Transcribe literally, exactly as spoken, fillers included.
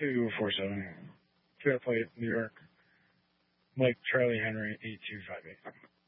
two four seven. Two plate, New York. Mike Charlie Henry eight two five eight.